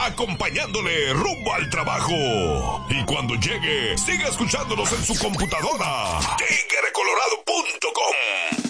acompañándole rumbo al trabajo. Y cuando llegue, siga escuchándonos en su computadora. TigreColorado.com.